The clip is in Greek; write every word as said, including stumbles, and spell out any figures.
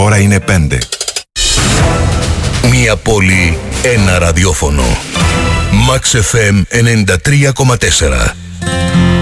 ώρα είναι πέντε. Μία πόλη, ένα ραδιόφωνο. Max εφ εμ ενενήντα τρία κόμμα τέσσερα.